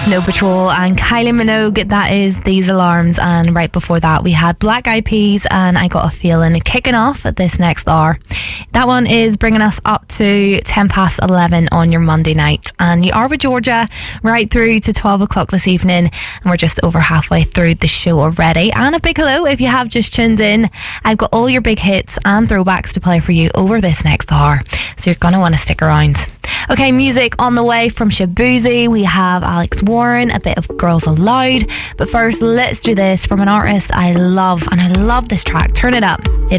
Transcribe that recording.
Snow Patrol and Kylie Minogue. That is These Alarms. And right before that, we had Black Eyed Peas and I Got a Feeling kicking off at this next hour. That one is bringing us up to 10 past 11 on your Monday night. And you are with Georgia right through to 12 o'clock this evening. And we're just over halfway through the show already. And a big hello if you have just tuned in. I've got all your big hits and throwbacks to play for you over this next hour. So you're going to want to stick around. Okay, music on the way from Shabuzi. We have Alex Warren, a bit of Girls Aloud. But first, let's do this from an artist I love. And I love this track. Turn it up. It